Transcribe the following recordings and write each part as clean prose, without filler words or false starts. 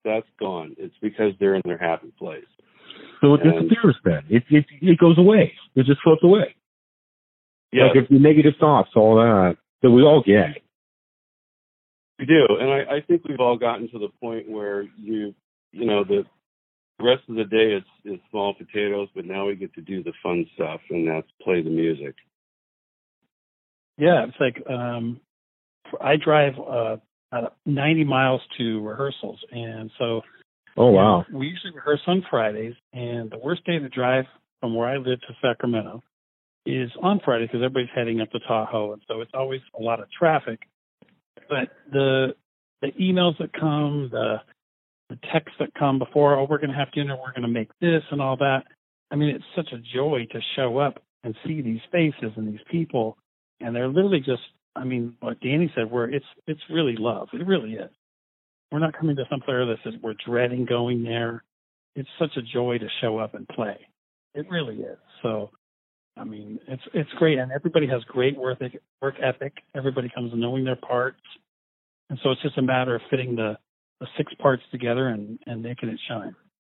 that's gone. It's because they're in their happy place. So it disappears then. It goes away. It just floats away. Yeah. Like if the negative thoughts, all that we all get. We do. And I think we've all gotten to the point where the rest of the day is small potatoes, but now we get to do the fun stuff, and that's play the music. Yeah, it's like I drive 90 miles to rehearsals, and so we usually rehearse on Fridays, and the worst day to drive from where I live to Sacramento is on Friday because everybody's heading up to Tahoe, and so it's always a lot of traffic. But the emails that come, the texts that come before, we're going to have dinner, we're going to make this and all that. I mean, it's such a joy to show up and see these faces and these people, and they're literally just, I mean, what Danny said, it's really love. It really is. We're not coming to some player that says we're dreading going there. It's such a joy to show up and play. It really is. So, I mean, it's great, and everybody has great work ethic. Everybody comes knowing their parts, and so it's just a matter of fitting the 6 parts together and making it shine.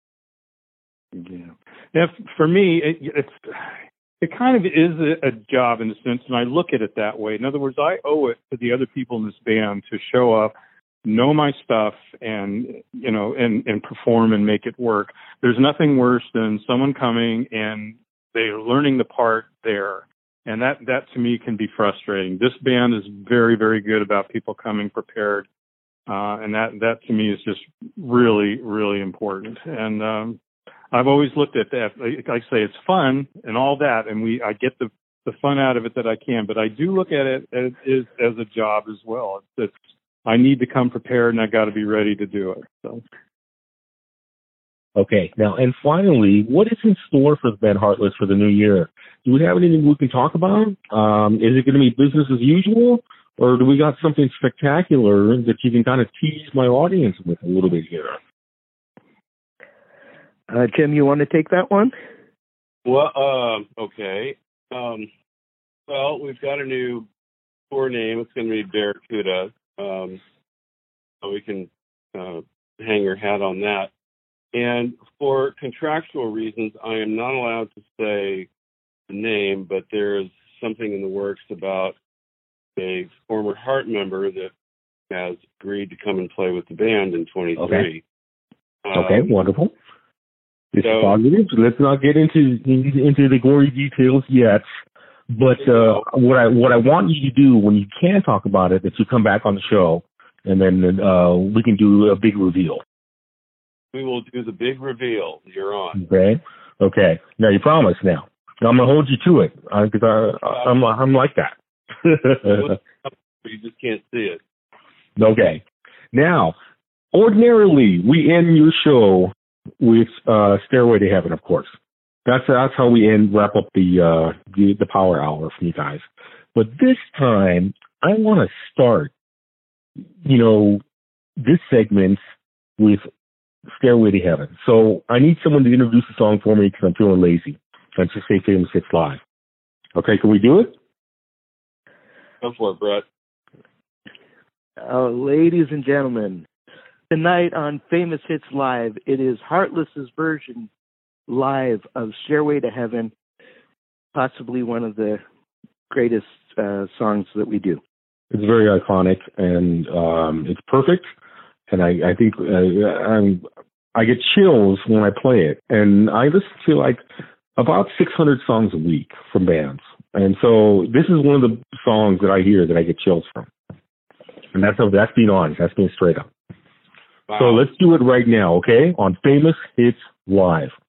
Yeah. For me, it kind of is a job in a sense, and I look at it that way. In other words, I owe it to the other people in this band to show up, know my stuff, and and perform and make it work. There's nothing worse than someone coming and they're learning the part there, and that to me can be frustrating. This band is very, very good about people coming prepared, and that to me is just really, really important. And I've always looked at that. Like I say, it's fun and all that, and I get the fun out of it that I can, but I do look at it as a job as well. I need to come prepared, and I got to be ready to do it. So. Okay, now, and finally, what is in store for the band Heartless for the new year? Do we have anything we can talk about? Is it going to be business as usual, or do we got something spectacular that you can kind of tease my audience with a little bit here? Jim, you want to take that one? Well, okay. Well, we've got a new tour name. It's going to be Barracuda. So we can hang your hat on that. And for contractual reasons, I am not allowed to say the name, but there's something in the works about a former Heart member that has agreed to come and play with the band in 23. Okay, wonderful. It's positive. Let's not get into the gory details yet. But what I want you to do when you can talk about it is to come back on the show, and then we can do a big reveal. We will do the big reveal. You're on. Okay. Now you promise. Now I'm gonna hold you to it because I'm like that. You just can't see it. Okay. Now, ordinarily we end your show with Stairway to Heaven, of course. That's how we wrap up the power hour from you guys. But this time, I want to start, this segment with Stairway to Heaven. So I need someone to introduce the song for me because I'm feeling lazy. Let's just say Famous Hits Live. Okay, can we do it? Go for it, Brett. Ladies and gentlemen, tonight on Famous Hits Live, it is Heartless's version live of Stairway to Heaven, possibly one of the greatest songs that we do. It's very iconic, and it's perfect. And I think I get chills when I play it. And I listen to like about 600 songs a week from bands. And so this is one of the songs that I hear that I get chills from. And that's being honest. That's being straight up. Wow. So let's do it right now, okay? On Famous Hits Live.